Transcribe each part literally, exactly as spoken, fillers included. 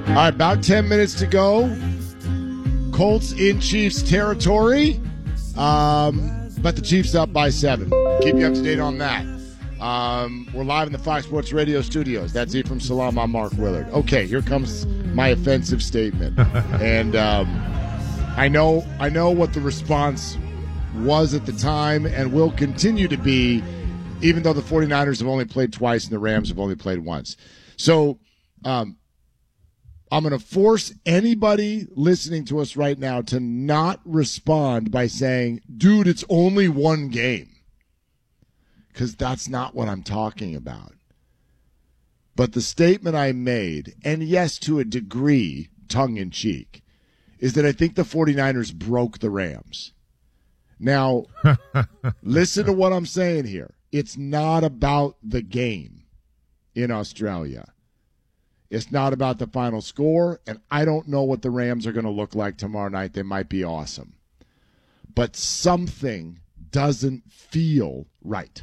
All right, about ten minutes to go. Colts in Chiefs territory, um, but the Chiefs up by seven. Keep you up to date on that. Um, we're live in the Fox Sports Radio studios. That's Ephraim Salam. I'm Mark Willard. Okay, here comes my offensive statement. and um, I know I know what the response was at the time and will continue to be, even though the 49ers have only played twice and the Rams have only played once. So um, I'm going to force anybody listening to us right now to not respond by saying, dude, it's only one game. Because that's not what I'm talking about. But the statement I made, and yes, to a degree, tongue-in-cheek, is that I think the 49ers broke the Rams. Now, listen to what I'm saying here. It's not about the game in Australia. It's not about the final score, and I don't know what the Rams are going to look like tomorrow night. They might be awesome. But something doesn't feel right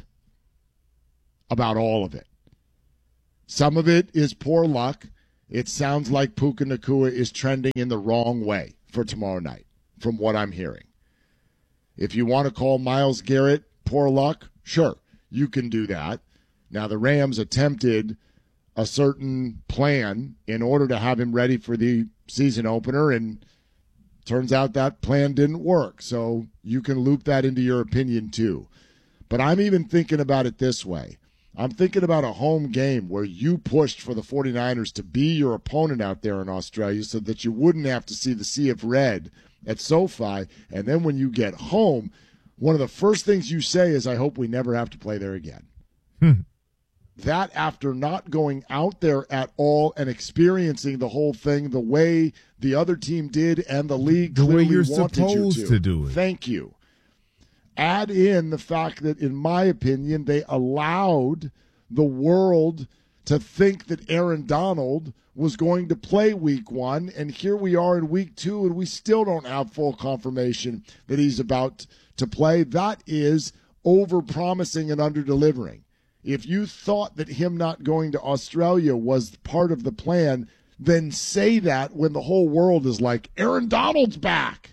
about all of it. Some of it is poor luck. It sounds like Puka Nacua is trending in the wrong way for tomorrow night, from what I'm hearing. If you want to call Myles Garrett poor luck, sure, you can do that. Now, the Rams attempted a certain plan in order to have him ready for the season opener, and turns out that plan didn't work. So you can loop that into your opinion too. But I'm even thinking about it this way. I'm thinking about a home game where you pushed for the 49ers to be your opponent out there in Australia so that you wouldn't have to see the sea of red at SoFi. And then when you get home, one of the first things you say is, I hope we never have to play there again. Hmm. That, after not going out there at all and experiencing the whole thing the way the other team did and the league the way clearly you're wanted supposed you to. to do it. Thank you. Add in the fact that, in my opinion, they allowed the world to think that Aaron Donald was going to play week one, and here we are in week two, and we still don't have full confirmation that he's about to play. That is over-promising and under-delivering. If you thought that him not going to Australia was part of the plan, then say that when the whole world is like, Aaron Donald's back.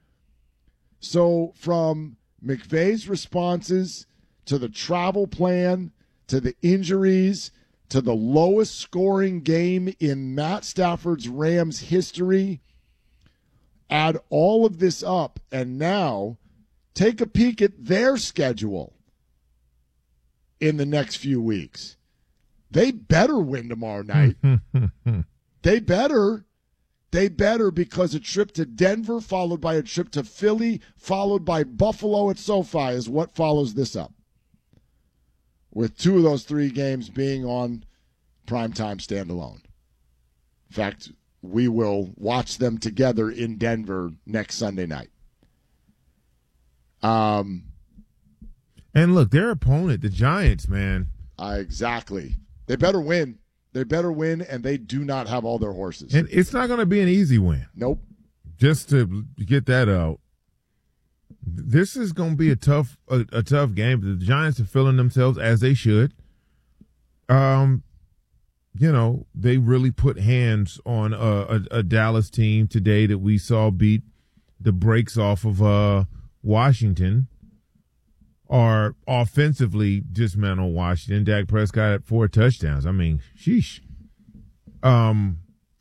So from McVay's responses to the travel plan, to the injuries, to the lowest scoring game in Matt Stafford's Rams history, add all of this up, and now take a peek at their schedule in the next few weeks. They better win tomorrow night. They better. They better, because a trip to Denver followed by a trip to Philly followed by Buffalo at SoFi is what follows this up, with two of those three games being on primetime standalone. In fact, we will watch them together in Denver next Sunday night. Um, and look, their opponent, the Giants, man. Uh, exactly. They better win. They better win, and they do not have all their horses. And it's not going to be an easy win. Nope. Just to get that out, this is going to be a tough, a, a tough game. The Giants are feeling themselves, as they should. Um, you know, they really put hands on a, a, a Dallas team today that we saw beat the brakes off of uh, Washington, or offensively dismantle Washington. Dak Prescott at four touchdowns. I mean, sheesh. Um,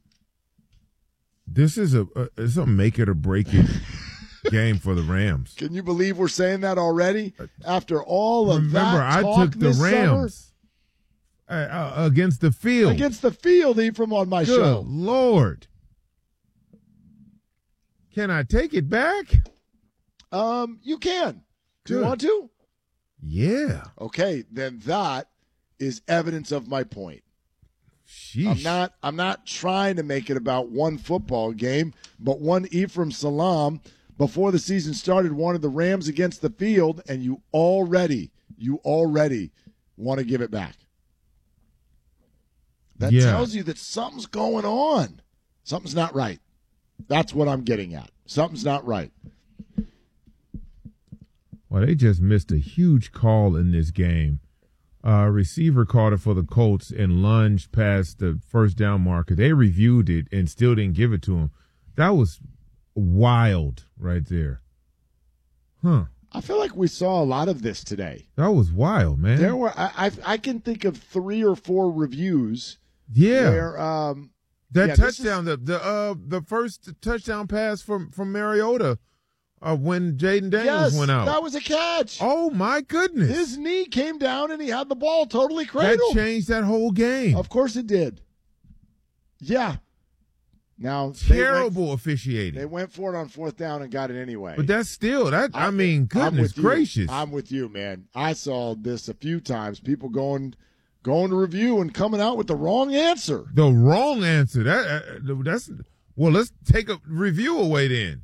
this is a, a it's a make it or break it game for the Rams. Can you believe we're saying that already after all of Remember, that talk I took the this Rams uh, uh, against the field. Against the field, Ephraim, on my Good show. Lord. Can I take it back? Um, you can. Do Good. you want to? Yeah. Okay, then that is evidence of my point. Sheesh. I'm not I'm not trying to make it about one football game, but one Ephraim Salam before the season started wanted the Rams against the field, and you already, you already want to give it back. That Yeah. tells you that something's going on. Something's not right. That's what I'm getting at. Something's not right. Well, they just missed a huge call in this game. uh, receiver caught it for the Colts and lunged past the first down marker. They reviewed it and still didn't give it to him. That was wild right there. Huh. I feel like we saw a lot of this today. That was wild, man. There were I I, I can think of three or four reviews. Yeah. Where, um, that yeah, touchdown, is, the the uh the first touchdown pass from from Mariota, uh, when Jaden Daniels yes, went out. That was a catch. Oh my goodness! His knee came down and he had the ball totally cradled. That changed that whole game. Of course it did. Yeah. Now terrible they went, officiating. They went for it on fourth down and got it anyway. But that's still that. I, I mean, goodness I'm gracious! I'm with you, man. I saw this a few times. People going. Going to review and coming out with the wrong answer. The wrong answer. That uh, that's well. Let's take a review away then.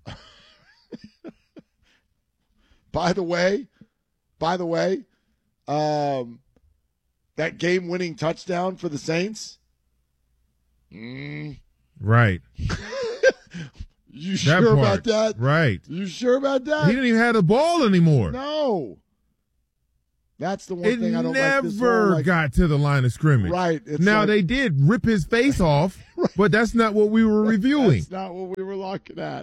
By the way, by the way, um, that game-winning touchdown for the Saints. Mm. Right. You sure about that? Right. You sure about that? He didn't even have the ball anymore. No. That's the one it thing I don't never like. It never like, got to the line of scrimmage. Right. It's now, like, they did rip his face off, right. But that's not what we were reviewing. That's not what we were looking at.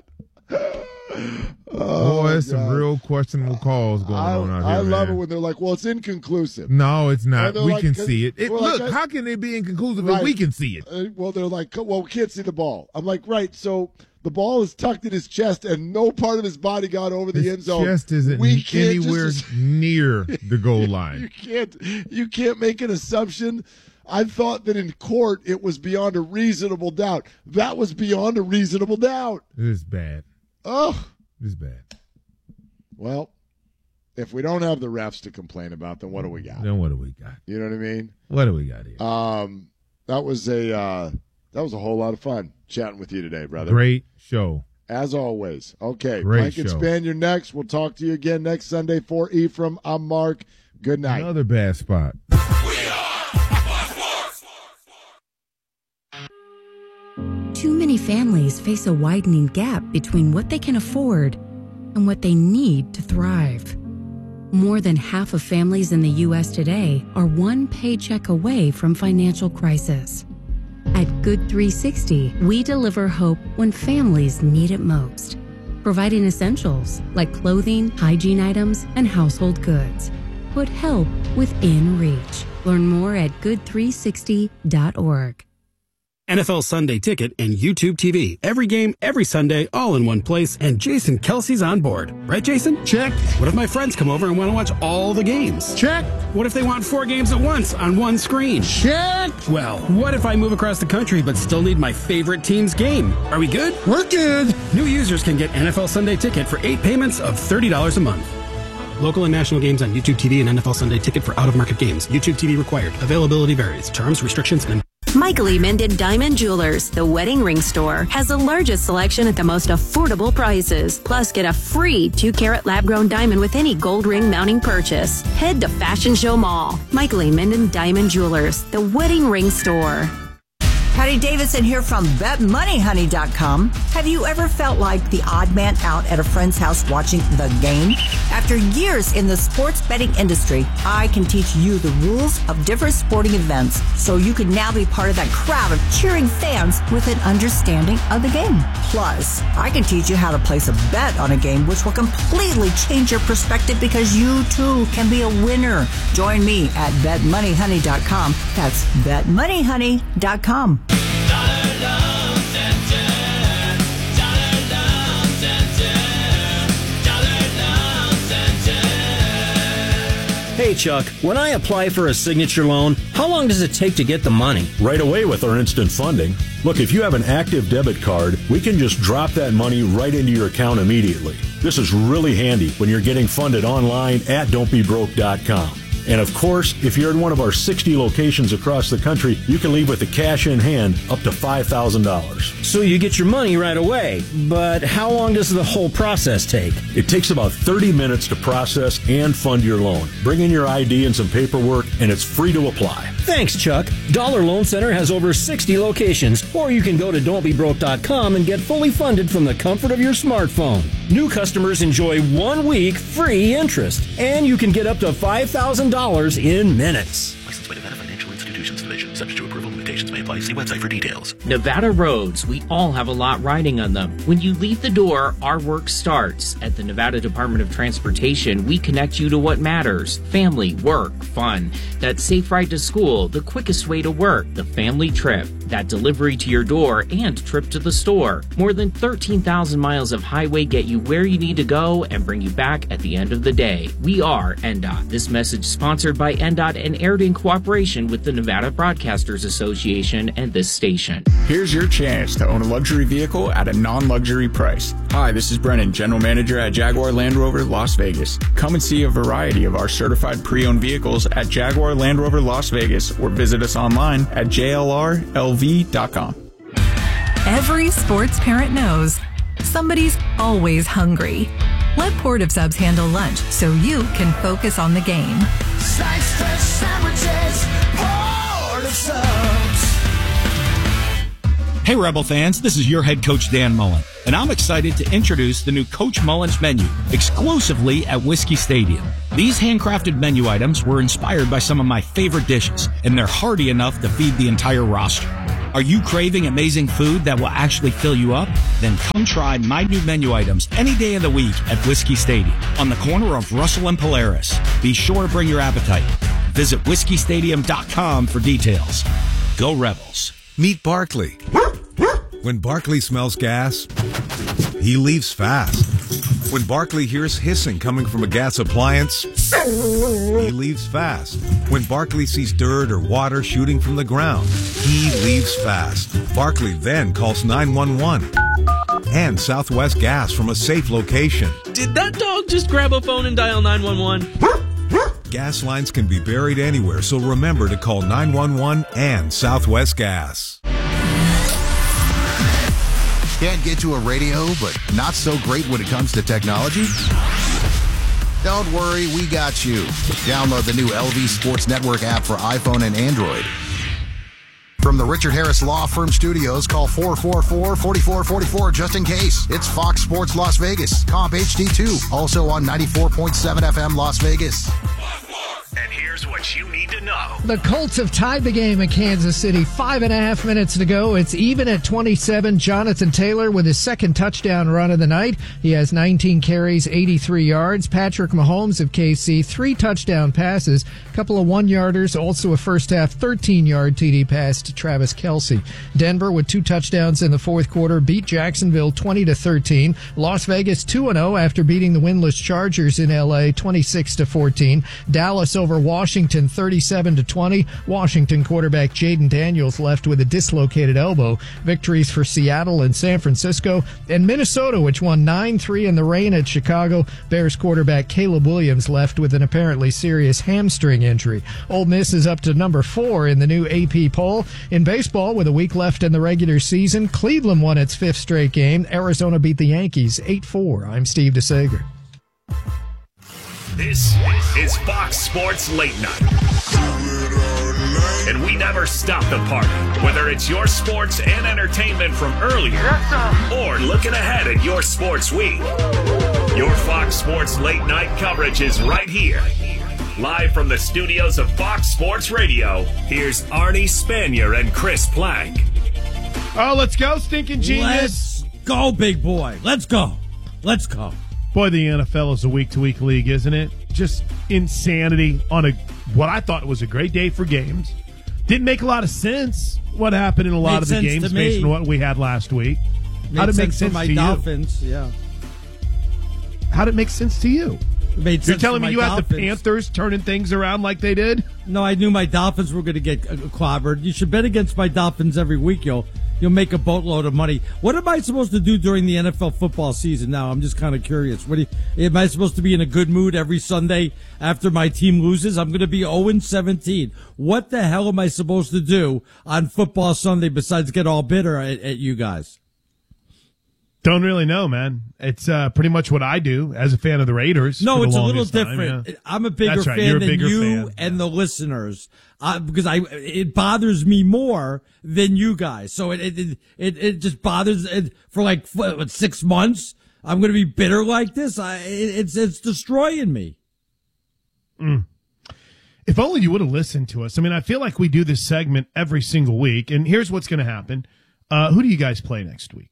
Oh, Boy, there's some real questionable calls going I, on out here. I love man. it when they're like, well, it's inconclusive. No, it's not. We like, can see it. it look, like, how can they be inconclusive right. if we can see it? Uh, well, they're like, well, we can't see the ball. I'm like, right, so the ball is tucked in his chest and no part of his body got over the his end zone. His chest isn't we can't anywhere just, near the goal line. You can't, you can't make an assumption. I thought that in court it was beyond a reasonable doubt. That was beyond a reasonable doubt. It is bad. Oh. It is bad. Well, if we don't have the refs to complain about, then what do we got? Then what do we got? You know what I mean? What do we got here? Um, that was a uh, that was a whole lot of fun chatting with you today, brother. Great show. As always. Okay, Great Plank and show. Span, you're next. We'll talk to you again next Sunday. For Ephraim, I'm Mark. Good night. Another bad spot. Too many families face a widening gap between what they can afford and what they need to thrive. More than half of families in the U S today are one paycheck away from financial crisis. At Good three sixty, we deliver hope when families need it most, providing essentials like clothing, hygiene items, and household goods. Put help within reach. Learn more at good three sixty dot org. N F L Sunday Ticket and YouTube T V. Every game, every Sunday, all in one place, and Jason Kelsey's on board. Right, Jason? Check. What if my friends come over and want to watch all the games? Check. What if they want four games at once on one screen? Check. Well, what if I move across the country but still need my favorite team's game? Are we good? We're good. New users can get N F L Sunday Ticket for eight payments of thirty dollars a month. Local and national games on YouTube T V and N F L Sunday Ticket for out-of-market games. YouTube T V required. Availability varies. Terms, restrictions, and... Michael E. Minden Diamond Jewelers, the wedding ring store, has the largest selection at the most affordable prices. Plus, get a free two-carat lab-grown diamond with any gold ring mounting purchase. Head to Fashion Show Mall. Michael E. Minden Diamond Jewelers, the wedding ring store. Patty Davidson here from bet money honey dot com. Have you ever felt like the odd man out at a friend's house watching the game? After years in the sports betting industry, I can teach you the rules of different sporting events so you can now be part of that crowd of cheering fans with an understanding of the game. Plus, I can teach you how to place a bet on a game which will completely change your perspective because you too can be a winner. Join me at bet money honey dot com. That's bet money honey dot com. Hey Chuck, when I apply for a signature loan, how long does it take to get the money? Right away with our instant funding. Look, if you have an active debit card, we can just drop that money right into your account immediately. This is really handy when you're getting funded online at don't be broke dot com. And of course, if you're in one of our sixty locations across the country, you can leave with the cash in hand up to five thousand dollars. so you get your money right away. But how long does the whole process take? It takes about thirty minutes to process and fund your loan. Bring in your I D and some paperwork, and it's free to apply. Thanks, Chuck. Dollar Loan Center has over sixty locations, or you can go to don't be broke dot com and get fully funded from the comfort of your smartphone. New customers enjoy one week free interest, and you can get up to five thousand dollars in minutes. Licensed by Nevada Financial Institutions Division. Subject to approval. Limitations may apply. See website for details. Nevada roads, we all have a lot riding on them. When you leave the door, our work starts. At the Nevada Department of Transportation, we connect you to what matters. Family, work, fun. That safe ride to school, the quickest way to work, the family trip. That delivery to your door and trip to the store. More than thirteen thousand miles of highway get you where you need to go and bring you back at the end of the day. We are N D O T. This message sponsored by N D O T and aired in cooperation with the Nevada Broadcasters Association and this station. Here's your chance to own a luxury vehicle at a non-luxury price. Hi, this is Brennan, General Manager at Jaguar Land Rover Las Vegas. Come and see a variety of our certified pre-owned vehicles at Jaguar Land Rover Las Vegas or visit us online at j l r l v dot com. Every sports parent knows somebody's always hungry. Let Portive Subs handle lunch so you can focus on the game. Slice fresh sandwiches, Portive Subs. Hey, Rebel fans, this is your head coach, Dan Mullen, and I'm excited to introduce the new Coach Mullen's menu exclusively at Whiskey Stadium. These handcrafted menu items were inspired by some of my favorite dishes, and they're hearty enough to feed the entire roster. Are you craving amazing food that will actually fill you up? Then come try my new menu items any day of the week at Whiskey Stadium on the corner of Russell and Polaris. Be sure to bring your appetite. Visit whiskey stadium dot com for details. Go Rebels. Meet Barkley. When Barkley smells gas, he leaves fast. When Barkley hears hissing coming from a gas appliance, he leaves fast. When Barkley sees dirt or water shooting from the ground, he leaves fast. Barkley then calls nine one one and Southwest Gas from a safe location. Did that dog just grab a phone and dial nine one one? Gas lines can be buried anywhere, so remember to call nine one one and Southwest Gas. Can't get to a radio, but not so great when it comes to technology? Don't worry, we got you. Download the new L V Sports Network app for iPhone and Android. From the Richard Harris Law Firm Studios, call four four four, four four four four just in case. It's Fox Sports Las Vegas, Comp H D two, also on ninety-four point seven F M Las Vegas. And here's what you need to know. The Colts have tied the game in Kansas City. Five and a half minutes to go. It's even at twenty-seven. Jonathan Taylor with his second touchdown run of the night. He has nineteen carries, eighty-three yards. Patrick Mahomes of K C, three touchdown passes, a couple of one-yarders, also a first-half thirteen-yard T D pass to Travis Kelce. Denver with two touchdowns in the fourth quarter beat Jacksonville twenty to thirteen. Las Vegas two and oh after beating the winless Chargers in L A twenty-six to fourteen. Dallas over Washington thirty-seven to twenty. Washington quarterback Jaden Daniels left with a dislocated elbow. Victories for Seattle and San Francisco, and Minnesota, which won nine three in the rain at Chicago. Bears quarterback Caleb Williams left with an apparently serious hamstring injury. Ole Miss is up to number four in the new A P poll. In baseball, with a week left in the regular season, Cleveland won its fifth straight game. Arizona beat the Yankees eight four. I'm Steve DeSager. This is Fox Sports Late Night. And we never stop the party, whether it's your sports and entertainment from earlier or looking ahead at your sports week. Your Fox Sports Late Night coverage is right here. Live from the studios of Fox Sports Radio, here's Arnie Spanier and Chris Plank. Oh, let's go, stinking genius. Let's go, big boy. Let's go. Let's go. Boy, the N F L is a week-to-week league, isn't it? Just insanity on a what I thought was a great day for games. Didn't make a lot of sense what happened in a lot Made of the games based on what we had last week. Made How did it make sense sense for my to Dolphins, you? yeah. How did it make sense to you? It made sense You're telling for me my you Dolphins. had the Panthers turning things around like they did? No, I knew my Dolphins were going to get uh, clobbered. You should bet against my Dolphins every week, yo. you'll make a boatload of money. What am I supposed to do during the N F L football season now? I'm just kind of curious. What do you, am I supposed to be in a good mood every Sunday after my team loses? I'm going to be oh and seventeen. What the hell am I supposed to do on football Sunday besides get all bitter at, at you guys? Don't really know, man. It's uh, pretty much what I do as a fan of the Raiders. No, it's a little time, different. yeah. I'm a bigger That's right. fan You're a than bigger you fan. and the listeners, uh, because I it bothers me more than you guys. So it it it, it just bothers it for like what, six months. I'm going to be bitter like this. I it, it's it's destroying me. Mm. If only you would have listened to us. I mean, I feel like we do this segment every single week, and here's what's going to happen. Uh, who do you guys play next week?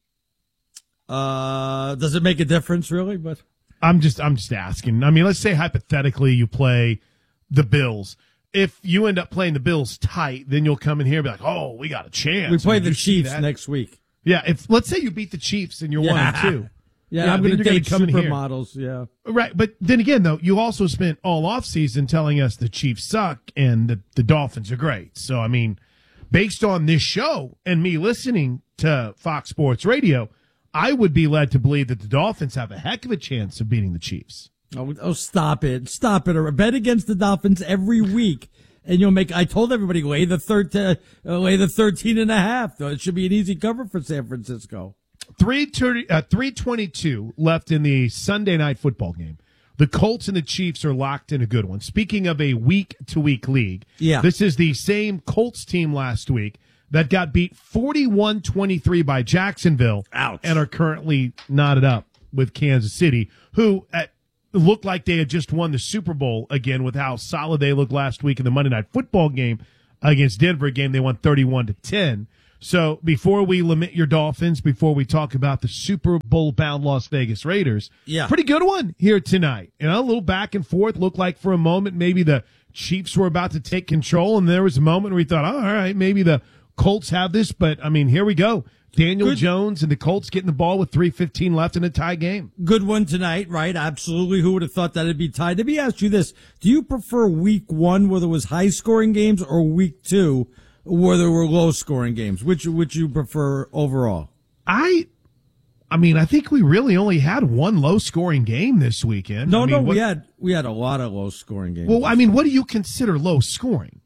Uh, does it make a difference, really? But I'm just, I'm just asking. I mean, let's say hypothetically you play the Bills. If you end up playing the Bills tight, then you'll come in here and be like, "Oh, we got a chance." we play I mean, the you see Chiefs that? next week. Yeah. If let's say you beat the Chiefs and you're Yeah. one and two. Yeah, I'm then going to you're date come in here. supermodels. Yeah, Right, but then again, though, you also spent all offseason telling us the Chiefs suck and the, the Dolphins are great. So, I mean, based on this show and me listening to Fox Sports Radio, I would be led to believe that the Dolphins have a heck of a chance of beating the Chiefs. Oh, oh stop it. Stop it. Or bet against the Dolphins every week. And you'll make, I told everybody, lay the third, uh, lay the thirteen and a half. It should be an easy cover for San Francisco. three twenty-two left in the Sunday night football game. The Colts and the Chiefs are locked in a good one. Speaking of a week-to-week league, yeah. This is the same Colts team last week that got beat forty-one twenty-three by Jacksonville. Ouch. And are currently knotted up with Kansas City, who at, looked like they had just won the Super Bowl again with how solid they looked last week in the Monday Night Football game against Denver, a game they won thirty-one to ten. So before we lament your Dolphins, before we talk about the Super Bowl-bound Las Vegas Raiders, yeah. pretty good one here tonight. You know, a little back and forth. Looked like for a moment maybe the Chiefs were about to take control, and there was a moment where we thought, oh, all right, maybe the Colts have this, but I mean, here we go. Daniel Good. Jones and the Colts getting the ball with three fifteen left in a tie game. Good one tonight, right? Absolutely. Who would have thought that it'd be tied? Let me ask you this. Do you prefer week one where there was high scoring games or week two where there were low scoring games? Which, which you prefer overall? I, I mean, I think we really only had one low scoring game this weekend. No, I mean, no, what, we had, we had a lot of low scoring games. Well, I mean, what do you consider low scoring?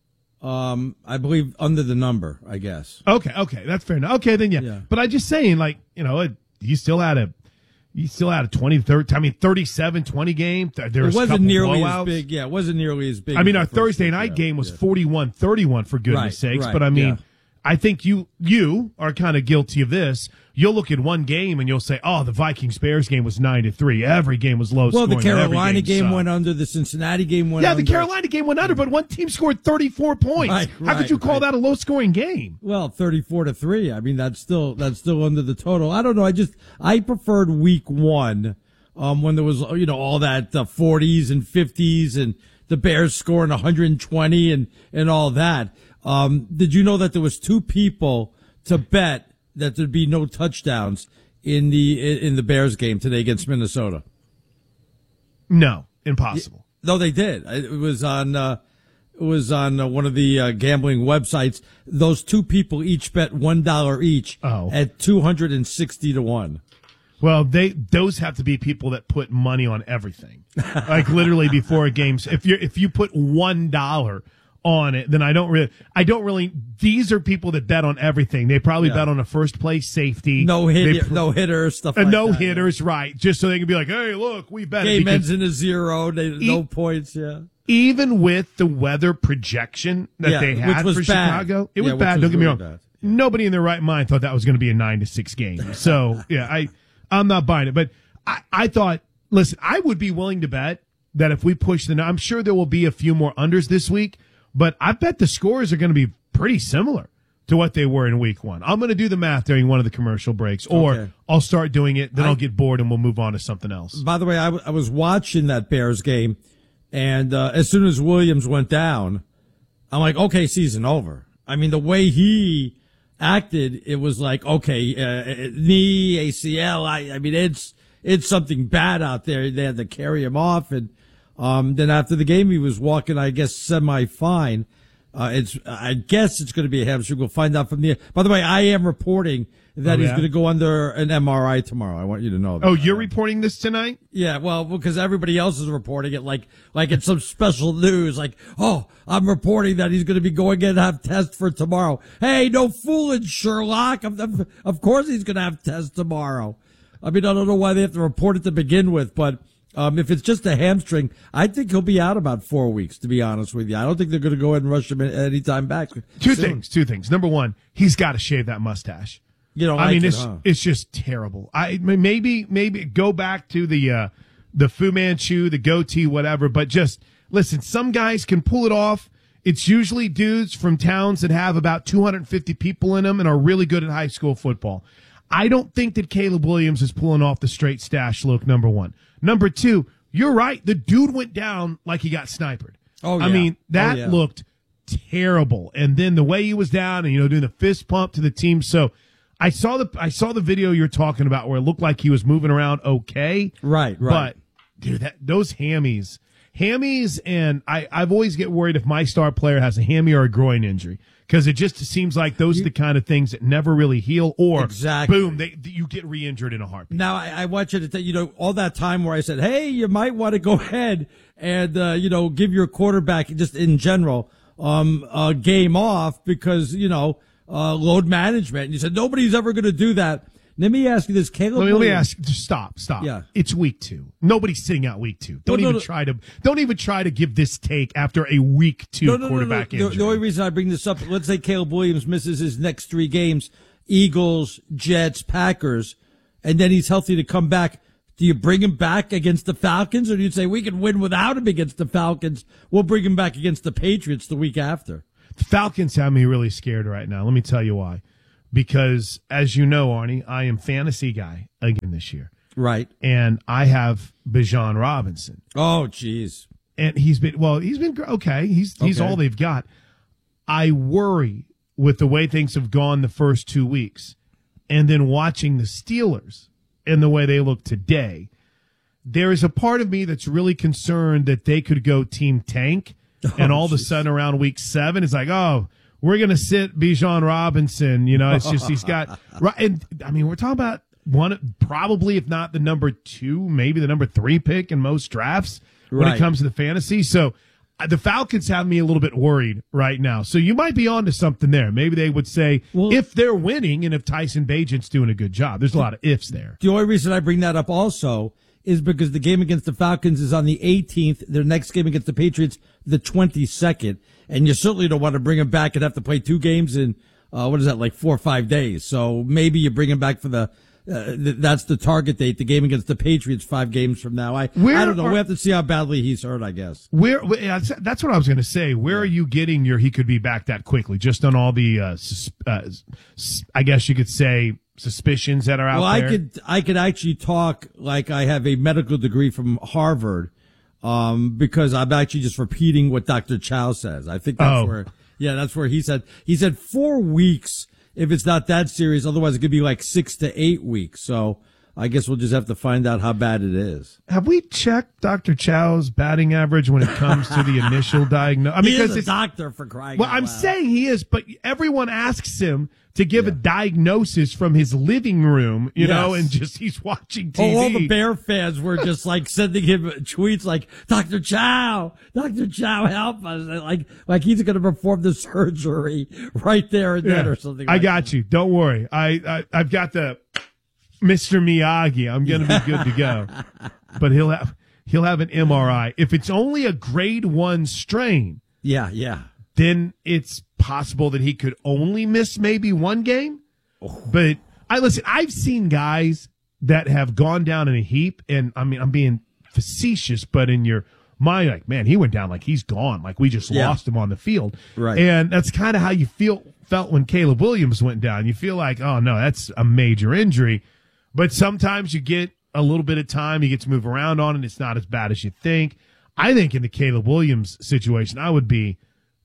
Um, I believe under the number, I guess. Okay, okay, that's fair enough. Okay, then yeah. Yeah. But I just saying, like, you know, it, you still had a, you still had a twenty, thirty, I mean, thirty-seven twenty game. There was it a wasn't couple nearly blowouts. as big. Yeah, it wasn't nearly as big. I mean, as our the first Thursday week, night yeah, game was yeah. forty-one thirty-one for goodness Right, sakes. right, But I mean, yeah. I think you you are kind of guilty of this. You'll look at one game and you'll say, "Oh, the Vikings Bears game was nine to three. Every game was low Well, scoring." the Carolina game, sucked. went under. The Cincinnati game went Yeah, under. the Carolina game went under, but one team scored thirty-four points. Right, How right, could you call right. that a low scoring game? Well, thirty-four to three. I mean, that's still that's still under the total. I don't know. I just I preferred week one, um, when there was you know all that uh, forties and fifties and the Bears scoring one hundred twenty and and all that. Um, did you know that there was two people to bet that there'd be no touchdowns in the in the Bears game today against Minnesota? No, impossible. No, they did. It was on. Uh, it was on uh, one of the uh, gambling websites. Those two people each bet one dollar each Oh. at two hundred and sixty to one. Well, they those have to be people that put money on everything, like literally before a game. If you if you put one dollar on it, then I don't really. I don't really. These are people that bet on everything. They probably Yeah. bet on a first place safety, No They hit, pr- no hitter stuff. uh, like no that, hitters, right? Just so they can be like, "Hey, look, we bet." Yeah. it," Game because ends in a zero. They, E- no points. Yeah. even with the weather projection that Yeah, they which had was for bad. Chicago, it Yeah, was which bad. was Don't get me really wrong. bad. Nobody in their right mind thought that was going to be a nine to six game. So yeah, I I'm not buying it. But I, I thought, listen, I would be willing to bet that if we push the, I'm sure there will be a few more unders this week, but I bet the scores are going to be pretty similar to what they were in week one. I'm going to do the math during one of the commercial breaks, or Okay. I'll start doing it, then I- I'll get bored and we'll move on to something else. By the way, I, w- I was watching that Bears game, and uh, as soon as Williams went down, I'm like, okay, season over. I mean, the way he acted, it was like, okay, uh, knee, A C L. I, I mean, it's it's something bad out there. They had to carry him off, and um, then after the game, he was walking, I guess, semi-fine. Uh, it's, I guess it's going to be a hamstring. We'll find out from the, by the way, I am reporting that Oh, he's yeah? going to go under an M R I tomorrow. I want you to know that. Oh, you're reporting this tonight? Yeah, well, because everybody else is reporting it like, like it's some special news. Like, oh, I'm reporting that he's going to be going in and have tests for tomorrow. Hey, no fooling, Sherlock. Of, of, of course he's going to have tests tomorrow. I mean, I don't know why they have to report it to begin with, but, um, if it's just a hamstring, I think he'll be out about four weeks, to be honest with you. I don't think they're going to go ahead and rush him anytime back. Two soon. things, two things. Number one, he's got to shave that mustache. You know, I like mean, it, it's huh? it's just terrible. I maybe maybe go back to the uh, the Fu Manchu, the goatee, whatever. But just listen, some guys can pull it off. It's usually dudes from towns that have about two hundred fifty people in them and are really good at high school football. I don't think that Caleb Williams is pulling off the straight stash look. Number one. Number two, you're right. The dude went down like he got sniped. Oh, yeah. I mean, that Oh, yeah. looked terrible. And then the way he was down and, you know, doing the fist pump to the team. So I saw the, I saw the video you're talking about where it looked like he was moving around okay. Right, right. But dude, that, those hammies, hammies. And I, I've always get worried if my star player has a hammy or a groin injury. Cause it just seems like those are the kind of things that never really heal or Exactly. boom, they, you get re-injured in a heartbeat. Now, I, I want you to tell, you know, all that time where I said, hey, you might want to go ahead and, uh, you know, give your quarterback, just in general, um, a game off because, you know, uh, load management. And you said, nobody's ever going to do that. Let me ask you this, Caleb. Let me, let me Williams- ask. Just stop. Stop. Yeah. It's week two. Nobody's sitting out week two. Don't Well, no, even no. try to. Don't even try to give this take after a week two No, no, no, quarterback no, no. The, injury. the only reason I bring this up, let's say Caleb Williams misses his next three games, Eagles, Jets, Packers, and then he's healthy to come back. Do you bring him back against the Falcons, or do you say we can win without him against the Falcons? We'll bring him back against the Patriots the week after. The Falcons have me really scared right now. Let me tell you why. Because as you know, Arnie, I am fantasy guy again this year. Right. And I have Bijan Robinson. Oh, jeez. And he's been, well, he's been gr- okay. He's, he's Okay. all they've got. I worry with the way things have gone the first two weeks and then watching the Steelers and the way they look today. There is a part of me that's really concerned that they could go team tank and all of a sudden around week seven, it's like, oh, we're going to sit Bijan Robinson. You know, it's just, he's got, right. And I mean, we're talking about one, probably, if not the number two, maybe the number three pick in most drafts when Right. it comes to the fantasy. So uh, the Falcons have me a little bit worried right now. So you might be onto something there. Maybe they would say if they're winning and if Tyson Bagent's doing a good job. There's a lot of ifs there. The only reason I bring that up also is because the game against the Falcons is on the eighteenth. Their next game against the Patriots, the twenty-second. And you certainly don't want to bring him back and have to play two games in, uh, what is that, like four or five days. So maybe you bring him back for the, uh, th- that's the target date, the game against the Patriots five games from now. I, Where I don't know. are- We have to see how badly he's hurt, I guess. Where that's that's what I was going to say. Where are you getting your he could be back that quickly? Just on all the, uh, sus- uh, s- I guess you could say suspicions that are out Well, there. I could, I could actually talk like I have a medical degree from Harvard, um, because I'm actually just repeating what Doctor Chow says. I think that's Oh. where, yeah, that's where he said, he said four weeks if it's not that serious. Otherwise it could be like six to eight weeks. So I guess we'll just have to find out how bad it is. Have we checked Doctor Chow's batting average when it comes to the initial diagnosis? I mean, he because is a it's, doctor for crying well, out I'm loud. saying he is, but everyone asks him to give a diagnosis from his living room, you know, Yes. and just he's watching T Oh, V. all the Bear fans were just like sending him tweets like, Doctor Chow, Doctor Chow, help us. Like, like he's going to perform the surgery right there and then Yeah, or something I like got you. Don't worry. I, I I've got the Mister Miyagi. I'm going to be good to go. But he'll have he'll have an M R I. If it's only a grade one strain, Yeah, yeah. then it's possible that he could only miss maybe one game. But I listen, I've seen guys that have gone down in a heap, and I mean, I'm being facetious, but in your mind, like, man, he went down like he's gone, like we just Yeah. lost him on the field. Right. And that's kind of how you feel felt when Caleb Williams went down. You feel like, oh no, that's a major injury. But sometimes you get a little bit of time, you get to move around on it, it's not as bad as you think. I think in the Caleb Williams situation, I would be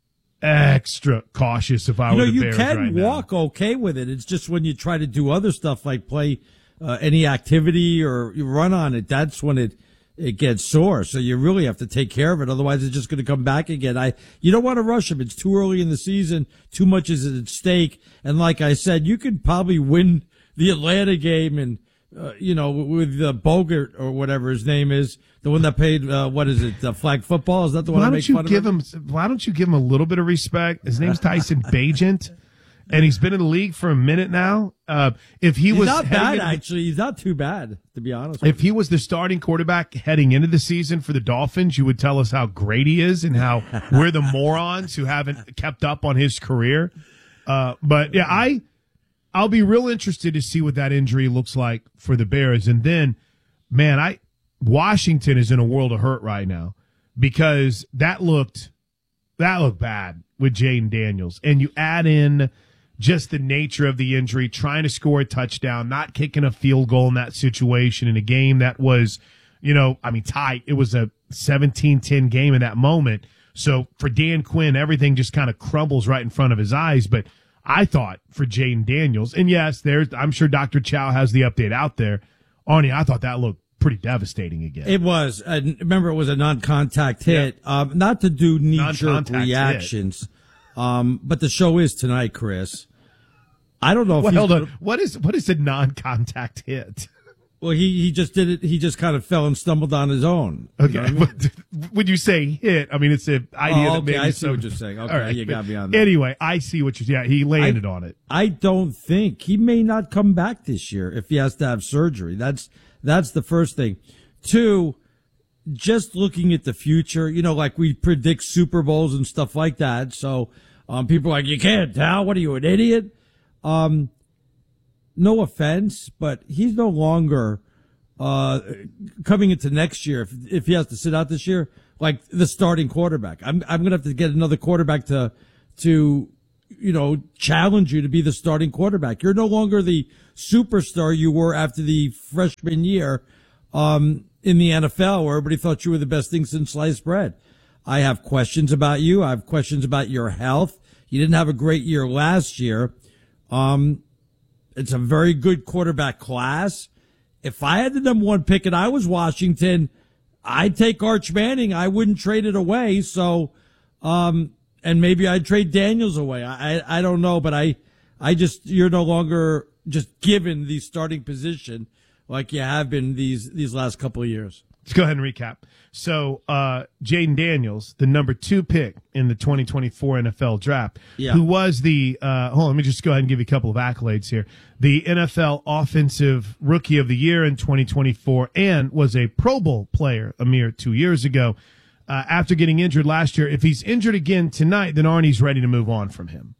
extra cautious if I You know, were the you Bears can right now. walk okay with it. It's just when you try to do other stuff like play uh, any activity or you run on it, that's when it it gets sore. So you really have to take care of it. Otherwise, it's just going to come back again. I, you don't want to rush him. It's too early in the season. Too much is at stake. And like I said, you could probably win the Atlanta game and, uh, you know, with uh, Bogart or whatever his name is, the one that paid, uh, what is it, uh, flag football? Is that the one Why I don't make you fun give of? him? Why don't you give him a little bit of respect? His name's Tyson Bagent, and he's been in the league for a minute now. Uh, if he He's was not heading bad, into- actually. He's not too bad, to be honest with If he was the starting quarterback heading into the season for the Dolphins, you would tell us how great he is and how we're the morons who haven't kept up on his career. Uh, but yeah, I, I'll be real interested to see what that injury looks like for the Bears. And then, man, I, Washington is in a world of hurt right now because that looked, that looked bad with Jaden Daniels. And you add in just the nature of the injury, trying to score a touchdown, not kicking a field goal in that situation in a game that was, you know, I mean, tight. It was a seventeen ten game in that moment. So for Dan Quinn, everything just kind of crumbles right in front of his eyes. But I thought for Jaden Daniels, and yes, there's, I'm sure Doctor Chow has the update out there. Arnie, I thought that looked pretty devastating again. It was. Uh, remember, it was a non-contact hit. Yeah. Um, not to do knee-jerk Non-contact reactions, um, but the show is tonight, Chris. I don't know if well, he's hold on. gonna- What is what is a non-contact hit? Well, he, he just did it. He just kind of fell and stumbled on his own. You Okay. know what I mean? When you say hit, I mean, it's an idea Oh, that okay, maybe I see some- what you're saying. Okay, All right, you got but me on that. Anyway, I see what you're. Yeah, he landed I- on it. I don't think he may not come back this year if he has to have surgery. That's that's the first thing. Two, just looking at the future, you know, like we predict Super Bowls and stuff like that. So um, people are like, you can't tell. What are you, an idiot? Um, no offense, but he's no longer uh, coming into next year. If, if he has to sit out this year, like the starting quarterback, I'm I'm gonna have to get another quarterback to to you know challenge you to be the starting quarterback. You're no longer the superstar you were after the freshman year um, in the N F L, where everybody thought you were the best thing since sliced bread. I have questions about you. I have questions about your health. You didn't have a great year last year. Um, it's a very good quarterback class. If I had the number one pick and I was Washington, I'd take Arch Manning. I wouldn't trade it away. So, um, and maybe I'd trade Daniels away. I, I, I don't know, but I, I just, you're no longer just given the starting position like you have been these, these last couple of years. Let's go ahead and recap. So, uh, Jaden Daniels, the number two pick in the twenty twenty-four N F L draft, Yeah. who was the, uh, hold on, let me just go ahead and give you a couple of accolades here. The N F L Offensive Rookie of the Year in twenty twenty-four and was a Pro Bowl player a mere two years ago. Uh, after getting injured last year, if he's injured again tonight, then Arnie's ready to move on from him.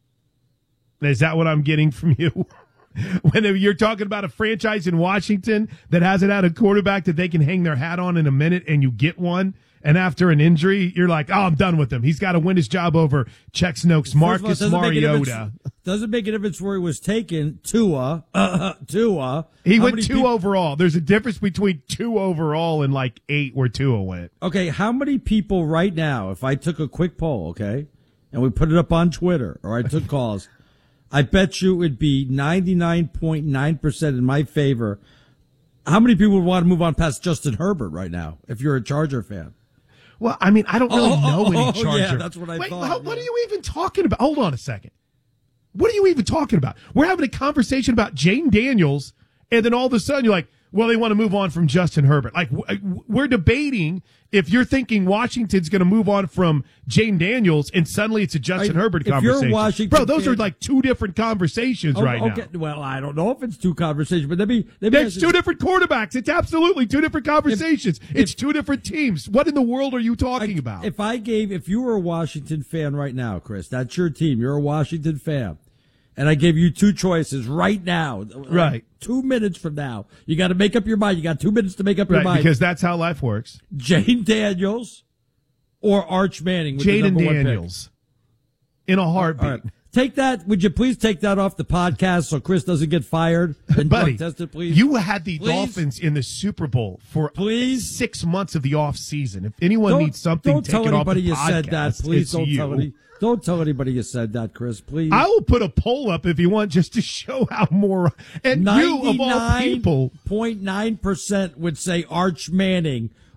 Is that what I'm getting from you? When you're talking about a franchise in Washington that hasn't had a quarterback that they can hang their hat on in a minute and you get one, and after an injury, you're like, oh, I'm done with him. He's got to win his job over Check Snoke's Marcus First of all, doesn't make a difference- Mariota. Doesn't make a difference where he was taken. Tua, uh, Tua. He How went many two peop- overall. There's a difference between two overall and like eight where Tua went. Okay, how many people right now, if I took a quick poll, okay, and we put it up on Twitter, or I took calls, I bet you it would be ninety-nine point nine percent in my favor. How many people would want to move on past Justin Herbert right now, if you're a Charger fan? Well, I mean, I don't really Oh, know oh, any oh, Charger. yeah, that's what I Wait, thought, how- What yeah. are you even talking about? Hold on a second. What are you even talking about? We're having a conversation about Jaden Daniels, and then all of a sudden you're like, well, they want to move on from Justin Herbert. Like, w- we're debating if you're thinking Washington's going to move on from Jaden Daniels, and suddenly it's a Justin I- Herbert if you're a conversation. Washington Bro, those fan- are like two different conversations Oh, right okay. now. Well, I don't know if it's two conversations, but let me. Let me There's ask you- two different quarterbacks. It's absolutely two different conversations. it's two different teams. What in the world are you talking about? If I gave, if you were a Washington fan right now, Chris, that's your team. You're a Washington fan, and I gave you two choices right now, Right. two minutes from now, you got to make up your mind. You got two minutes to make up your Right, mind. because that's how life works. Jane Daniels or Arch Manning. with the Jaden number one pick. Daniels. In a heartbeat. All right. Take that. Would you please take that off the podcast so Chris doesn't get fired and Buddy, drug tested, please? you had the Please? Dolphins in the Super Bowl for Please? six months of the off season. If anyone Don't- needs something don't tell taken off the anybody you said that. podcast, Please it's don't you. tell any. Don't tell anybody you said that, Chris. Please. I will put a poll up if you want, just to show how more. And you of all people, point nine percent would say Arch Manning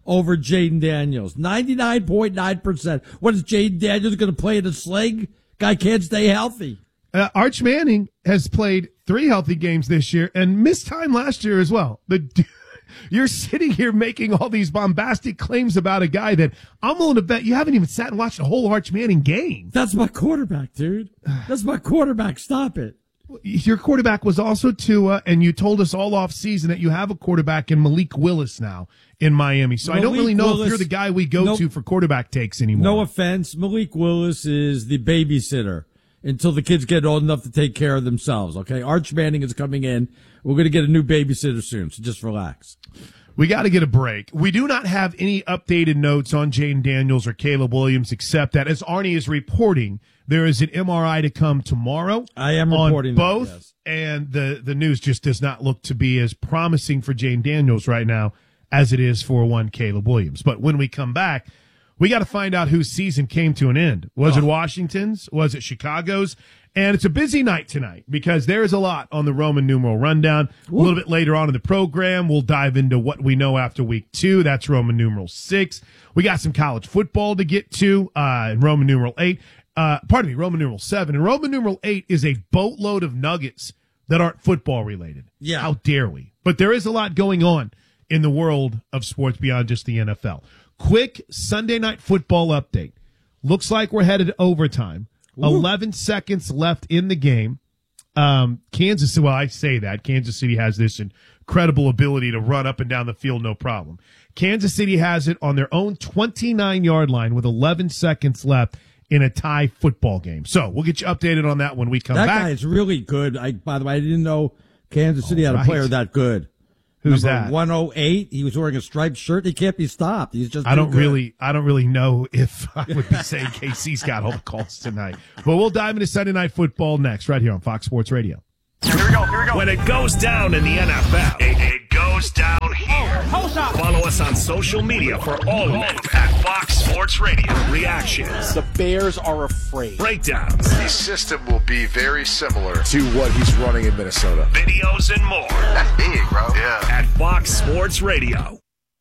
over Jaden Daniels. ninety-nine point nine percent. What is Jaden Daniels going to play in a sling? Guy can't stay healthy. Uh, Arch Manning has played three healthy games this year and missed time last year as well. The, you're sitting here making all these bombastic claims about a guy that I'm willing to bet you haven't even sat and watched a whole Arch Manning game. That's my quarterback, dude. That's my quarterback. Stop it. Your quarterback was also Tua, and you told us all off season that you have a quarterback in Malik Willis now in Miami. So Malik I don't really know Willis, if you're the guy we go no, to for quarterback takes anymore. No offense. Malik Willis is the babysitter until the kids get old enough to take care of themselves, okay? Arch Manning is coming in. We're going to get a new babysitter soon, so just relax. We got to get a break. We do not have any updated notes on Jaden Daniels or Caleb Williams, except that, as Arnie is reporting, there is an M R I to come tomorrow. I am on reporting both, that, yes. And the, the news just does not look to be as promising for Jaden Daniels right now as it is for one Caleb Williams. But when we come back, we got to find out whose season came to an end. Was oh. it Washington's? Was it Chicago's? And it's a busy night tonight because there's a lot on the Roman numeral rundown. Ooh. A little bit later on in the program, we'll dive into what we know after week two. That's Roman numeral six. We got some college football to get to, uh, in Roman numeral eight. Uh, pardon me, Roman numeral seven. And Roman numeral eight is a boatload of nuggets that aren't football related. Yeah. How dare we? But there is a lot going on in the world of sports beyond just the N F L. Quick Sunday night football update. Looks like we're headed to overtime. Ooh. eleven seconds left in the game. Um, Kansas, well, I say that. Kansas City has this incredible ability to run up and down the field, no problem. Kansas City has it on their own twenty-nine-yard line with eleven seconds left in a tie football game. So we'll get you updated on that when we come that back. That guy is really good. I, by the way, I didn't know Kansas City All had right. a player that good. Who's Number that? one oh eight. He was wearing a striped shirt. He can't be stopped. He's just. I don't good. really. I don't really know if I would be saying K C's got all the calls tonight. But we'll dive into Sunday Night Football next, right here on Fox Sports Radio. Here we go. Here we go. When it goes down in the N F L, it, it goes down here. Follow us on social media for all of it at Fox Sports Radio. Reactions. The Bears are afraid. Breakdowns. The system will be very similar to what he's running in Minnesota. Videos and more. That's big, bro. Yeah. At Fox Sports Radio.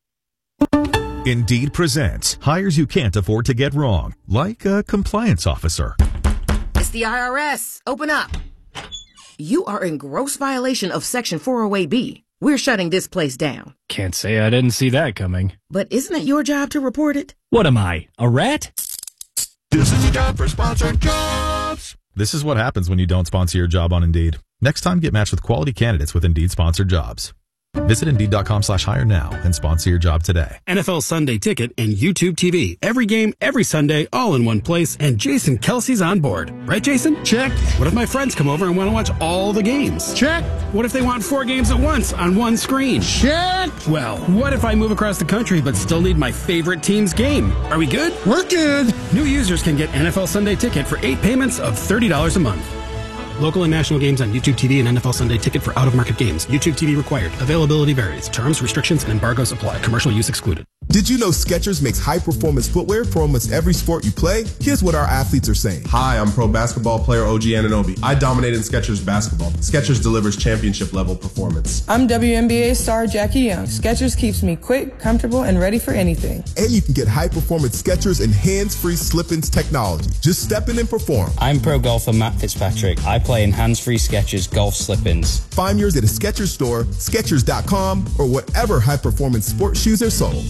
Indeed presents hires you can't afford to get wrong, like a compliance officer. It's the I R S. Open up. You are in gross violation of Section four oh eight B. We're shutting this place down. Can't say I didn't see that coming. But isn't it your job to report it? What am I, a rat? This is your job for sponsored jobs. This is what happens when you don't sponsor your job on Indeed. Next time, get matched with quality candidates with Indeed sponsored jobs. Visit Indeed.com slash hire now and sponsor your job today. N F L Sunday Ticket and YouTube T V. Every game, every Sunday, all in one place. And Jason Kelsey's on board. Right, Jason? Check. What if my friends come over and want to watch all the games? Check. What if they want four games at once on one screen? Check. Well, what if I move across the country but still need my favorite team's game? Are we good? We're good. New users can get N F L Sunday Ticket for eight payments of thirty dollars a month. Local and national games on YouTube T V and N F L Sunday Ticket for out-of-market games. YouTube T V required. Availability varies. Terms, restrictions, and embargoes apply. Commercial use excluded. Did you know Skechers makes high-performance footwear for almost every sport you play? Here's what our athletes are saying. Hi, I'm pro basketball player O G Anunoby. I dominate in Skechers basketball. Skechers delivers championship-level performance. I'm W N B A star Jackie Young. Skechers keeps me quick, comfortable, and ready for anything. And you can get high-performance Skechers and hands-free slip-ins technology. Just step in and perform. I'm pro golfer Matt Fitzpatrick. I play in hands-free Skechers golf slip-ins. Find yours at a Skechers store, Skechers dot com, or whatever high-performance sports shoes are sold.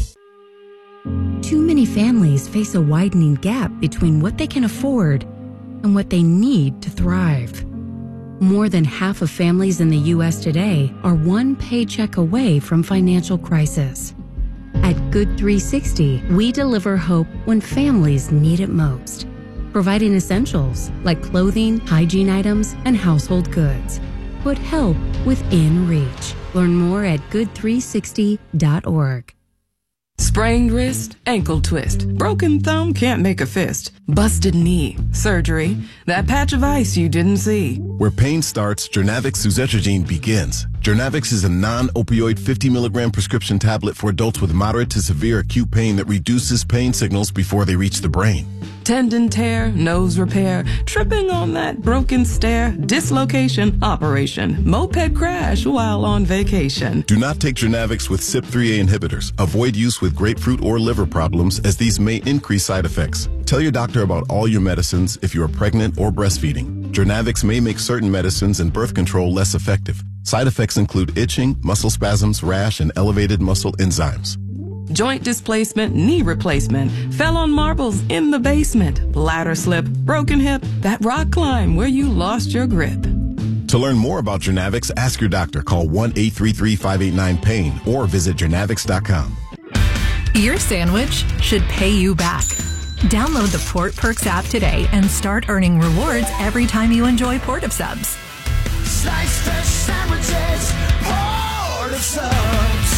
Too many families face a widening gap between what they can afford and what they need to thrive. More than half of families in the U S today are one paycheck away from financial crisis. At Good three sixty, we deliver hope when families need it most, providing essentials like clothing, hygiene items, and household goods. Put help within reach. Learn more at good three sixty dot org. Sprained wrist, ankle twist, broken thumb can't make a fist, busted knee, surgery, that patch of ice you didn't see. Where pain starts, Jernavix suzetrigine begins. Jernavix is a non-opioid fifty milligram prescription tablet for adults with moderate to severe acute pain that reduces pain signals before they reach the brain. Tendon tear, nose repair, tripping on that broken stair, dislocation, operation, moped crash while on vacation. Do not take Jernavix with C Y P three A inhibitors. Avoid use with grapefruit or liver problems, as these may increase side effects. Tell your doctor about all your medicines if you are pregnant or breastfeeding. Jernavix may make certain medicines and birth control less effective. Side effects include itching, muscle spasms, rash, and elevated muscle enzymes. Joint displacement, knee replacement, fell on marbles in the basement, ladder slip, broken hip, that rock climb where you lost your grip. To learn more about Jernavix, ask your doctor. Call one eight three three, five eight nine, pain or visit Jernavix dot com. Your sandwich should pay you back. Download the Port Perks app today and start earning rewards every time you enjoy Port of Subs. Slice fresh sandwiches, Port of Subs.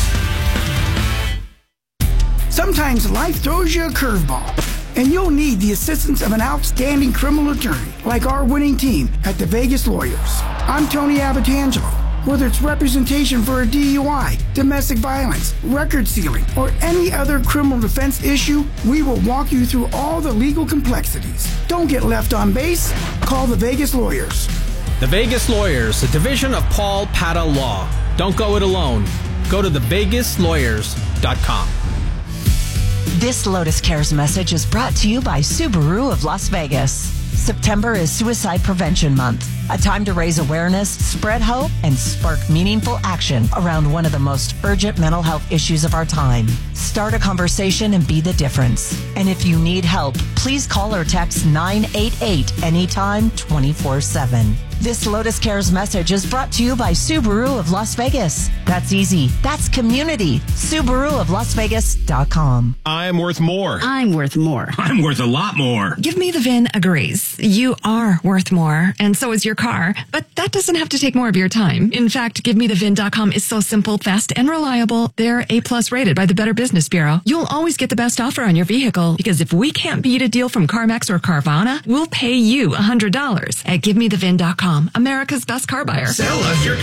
Sometimes life throws you a curveball, and you'll need the assistance of an outstanding criminal attorney like our winning team at the Vegas Lawyers. I'm Tony Abatangelo. Whether it's representation for a D U I, domestic violence, record sealing, or any other criminal defense issue, we will walk you through all the legal complexities. Don't get left on base. Call the Vegas Lawyers. The Vegas Lawyers, a division of Paul Pata Law. Don't go it alone. Go to the vegas lawyers dot com. This Lotus Cares message is brought to you by Subaru of Las Vegas. September is Suicide Prevention Month, a time to raise awareness, spread hope, and spark meaningful action around one of the most urgent mental health issues of our time. Start a conversation and be the difference. And if you need help, please call or text nine eight eight anytime, twenty-four seven. This Lotus Cares message is brought to you by Subaru of Las Vegas. That's easy. That's community. Subaru of Las Vegas dot com. I'm worth more. I'm worth more. I'm worth a lot more. Give Me the V I N agrees. You are worth more, and so is your car. But that doesn't have to take more of your time. In fact, Give Me the V I N dot com is so simple, fast, and reliable. They're A-plus rated by the Better Business Bureau. You'll always get the best offer on your vehicle, because if we can't beat a deal from CarMax or Carvana, we'll pay you one hundred dollars at Give Me the V I N dot com, America's best car buyer. Sell us your